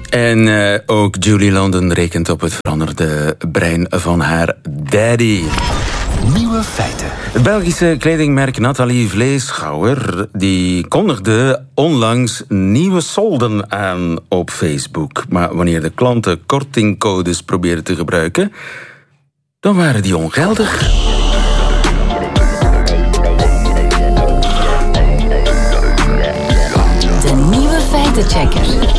En ook Julie London rekent op het veranderde brein van haar daddy. Nieuwe feiten. Het Belgische kledingmerk Nathalie Vleeschouwer die kondigde onlangs nieuwe solden aan op Facebook. Maar wanneer de klanten kortingcodes probeerden te gebruiken, dan waren die ongeldig. De nieuwe feitenchecker.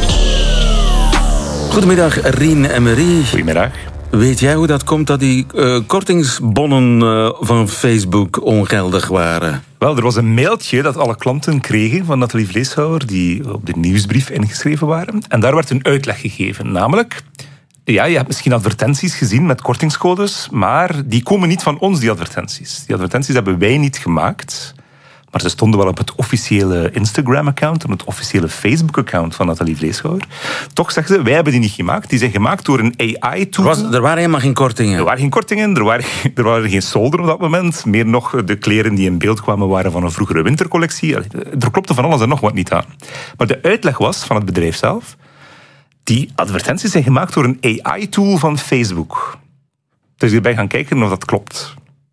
Goedemiddag, Rien en Marie. Goedemiddag. Weet jij hoe dat komt dat die kortingsbonnen van Facebook ongeldig waren? Wel, er was een mailtje dat alle klanten kregen van Nathalie Vleeschouwer die op de nieuwsbrief ingeschreven waren. En daar werd een uitleg gegeven. Namelijk, ja, je hebt misschien advertenties gezien met kortingscodes, maar die komen niet van ons, die advertenties. Die advertenties hebben wij niet gemaakt. Maar ze stonden wel op het officiële Instagram-account en het officiële Facebook-account van Nathalie Vleeschouwer. Toch zeggen ze, wij hebben die niet gemaakt. Die zijn gemaakt door een AI-tool. Er waren helemaal geen kortingen. Er waren geen kortingen, er waren geen solden op dat moment. Meer nog, de kleren die in beeld kwamen waren van een vroegere wintercollectie. Er klopte van alles en nog wat niet aan. Maar de uitleg was van het bedrijf zelf, die advertenties zijn gemaakt door een AI-tool van Facebook. Dus je bent gaan kijken of dat klopt.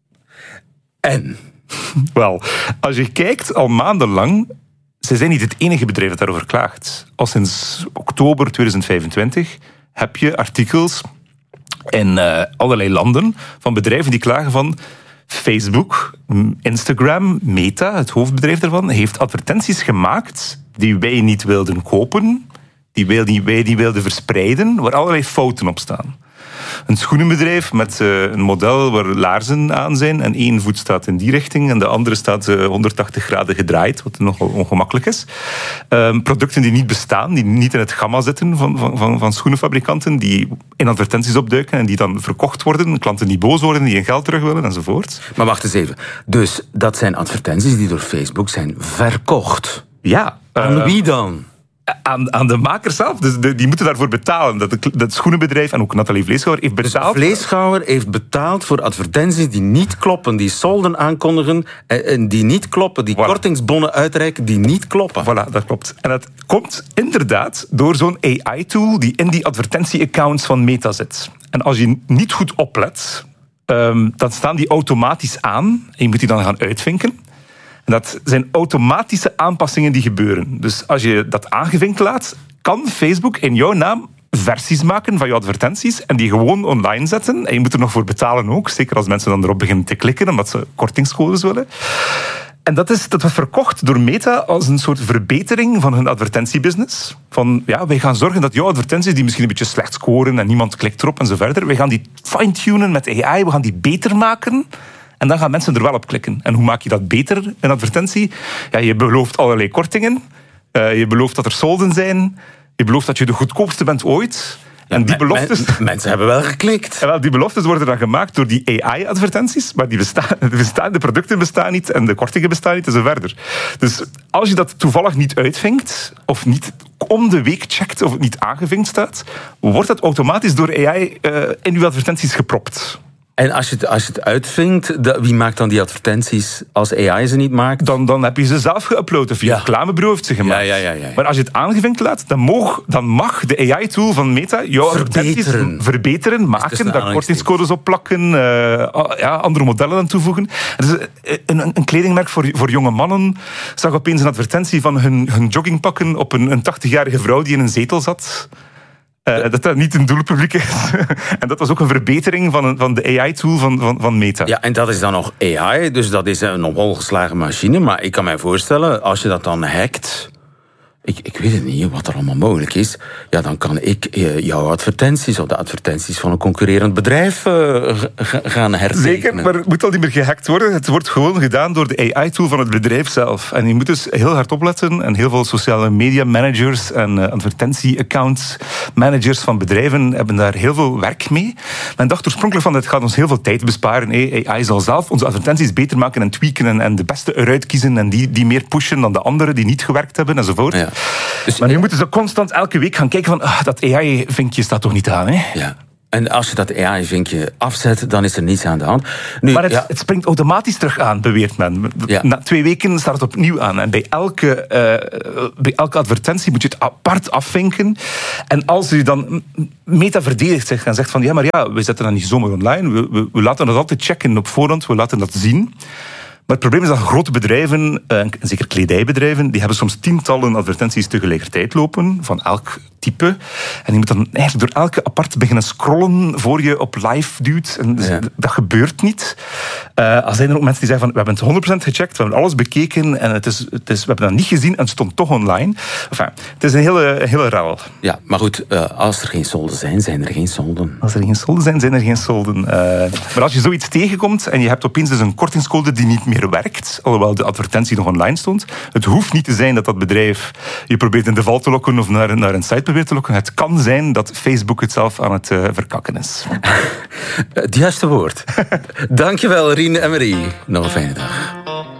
En? Wel, als je kijkt al maandenlang, ze zijn niet het enige bedrijf dat daarover klaagt. Al sinds oktober 2025 heb je artikels in allerlei landen van bedrijven die klagen van Facebook, Instagram, Meta, het hoofdbedrijf daarvan, heeft advertenties gemaakt die wij niet wilden kopen, die wij niet wilden verspreiden, waar allerlei fouten op staan. Een schoenenbedrijf met een model waar laarzen aan zijn en één voet staat in die richting en de andere staat 180 graden gedraaid, wat nogal ongemakkelijk is. Producten die niet bestaan, die niet in het gamma zitten van schoenenfabrikanten, die in advertenties opduiken en die dan verkocht worden, klanten die boos worden, die hun geld terug willen enzovoort. Maar wacht eens even. Dus dat zijn advertenties die door Facebook zijn verkocht? Ja. Aan wie dan? Aan de maker zelf. Dus die moeten daarvoor betalen. Dat schoenenbedrijf en ook Nathalie Vleeschouwer heeft betaald. Dus Vleeschouwer heeft betaald voor advertenties die niet kloppen, die solden aankondigen en die niet kloppen, die kortingsbonnen uitreiken die niet kloppen. Voilà, dat klopt. En dat komt inderdaad door zo'n AI-tool die in die advertentie-accounts van Meta zit. En als je niet goed oplet, dan staan die automatisch aan en je moet die dan gaan uitvinken. En dat zijn automatische aanpassingen die gebeuren. Dus als je dat aangevinkt laat, kan Facebook in jouw naam versies maken van je advertenties en die gewoon online zetten. En je moet er nog voor betalen ook, zeker als mensen dan erop beginnen te klikken omdat ze kortingscodes willen. En dat wordt verkocht door Meta als een soort verbetering van hun advertentiebusiness. Van, ja, wij gaan zorgen dat jouw advertenties, die misschien een beetje slecht scoren en niemand klikt erop en zo verder, wij gaan die fine-tunen met AI, we gaan die beter maken. En dan gaan mensen er wel op klikken. En hoe maak je dat beter, een advertentie? Ja, je belooft allerlei kortingen. Je belooft dat er solden zijn. Je belooft dat je de goedkoopste bent ooit. Ja, en die beloftes... Mensen hebben wel geklikt. En wel, die beloftes worden dan gemaakt door die AI-advertenties. Maar de producten bestaan niet en de kortingen bestaan niet en zo verder. Dus als je dat toevallig niet uitvinkt, of niet om de week checkt of het niet aangevinkt staat, wordt dat automatisch door AI in uw advertenties gepropt. En als je het uitvinkt, wie maakt dan die advertenties als AI ze niet maakt? Dan heb je ze zelf geüpload of je reclamebureau heeft ze gemaakt. Ja. Maar als je het aangevinkt laat, dan mag de AI-tool van Meta jouw advertenties verbeteren, maken, daar kortingscodes op plakken, andere modellen aan toevoegen. Dus een kledingmerk voor jonge mannen zag opeens een advertentie van hun joggingpakken op een 80-jarige vrouw die in een zetel zat. Dat niet een doelpubliek is. En dat was ook een verbetering van de AI-tool van Meta. Ja, en dat is dan nog AI, dus dat is een ongeslagen machine. Maar ik kan mij voorstellen, als je dat dan hackt, ik weet het niet wat er allemaal mogelijk is, ja, dan kan ik jouw advertenties of de advertenties van een concurrerend bedrijf gaan hertekenen. Zeker, maar het moet al niet meer gehackt worden. Het wordt gewoon gedaan door de AI-tool van het bedrijf zelf. En je moet dus heel hard opletten. En heel veel sociale media managers en advertentie-account managers van bedrijven hebben daar heel veel werk mee. Men dacht oorspronkelijk van, het gaat ons heel veel tijd besparen. AI zal zelf onze advertenties beter maken en tweaken en de beste eruit kiezen en die meer pushen dan de anderen die niet gewerkt hebben enzovoort. Ja. Dus, maar nu moeten ze constant elke week gaan kijken van dat AI-vinkje staat toch niet aan, hè? Ja. En als je dat AI-vinkje afzet, dan is er niets aan de hand. Nu, Maar het springt automatisch terug aan, beweert men. Ja. Na 2 weken staat het opnieuw aan. En bij elke advertentie moet je het apart afvinken. En als u dan Meta verdedigt zich en zegt van... we zetten dat niet zomaar online. We laten dat altijd checken op voorhand. We laten dat zien. Maar het probleem is dat grote bedrijven, en zeker kledijbedrijven, die hebben soms tientallen advertenties tegelijkertijd lopen, van elk type. En je moet dan eigenlijk door elke apart beginnen scrollen voor je op live duwt. En dus dat gebeurt niet. Al zijn er ook mensen die zeggen van, we hebben het 100% gecheckt, we hebben alles bekeken en we hebben dat niet gezien en het stond toch online. Enfin, het is een hele rel. Ja, maar goed, als er geen solden zijn, zijn er geen solden. Als er geen solden zijn, zijn er geen solden. Maar als je zoiets tegenkomt en je hebt opeens dus een kortingscode die niet meer werkt, alhoewel de advertentie nog online stond. Het hoeft niet te zijn dat bedrijf je probeert in de val te lokken of naar een site probeert te lokken. Het kan zijn dat Facebook het zelf aan het verkakken is. Het juiste woord. Dankjewel, Rien en Marie. Nog een fijne dag.